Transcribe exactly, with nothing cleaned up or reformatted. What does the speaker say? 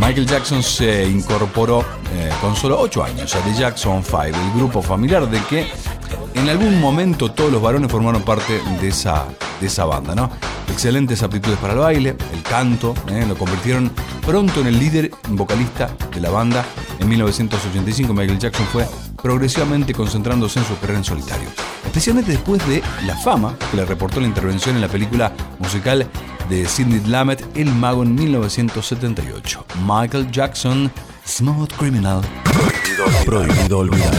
Michael Jackson se incorporó eh, con solo ocho años a The Jackson Five, el grupo familiar de que en algún momento todos los varones formaron parte de esa, de esa banda, ¿no? Excelentes aptitudes para el baile, el canto, ¿eh? Lo convirtieron pronto en el líder vocalista de la banda. En mil novecientos ochenta y cinco Michael Jackson fue progresivamente concentrándose en su carrera en solitario, especialmente después de la fama que le reportó la intervención en la película musical de Sidney Lumet, El Mago, en mil novecientos setenta y ocho. Michael Jackson, Smooth Criminal. Prohibido olvidar.